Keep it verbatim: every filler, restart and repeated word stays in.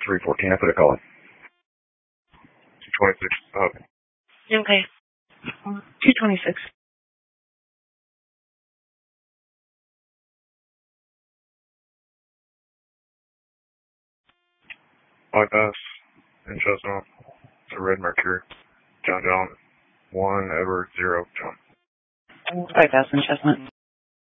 three fourteen, I put a call in. two twenty-six, okay. Okay. two twenty-six. Bypass in Chestnut. It's a Red Mercury. John John. one, Edward, zero, John. Bypass in Chestnut.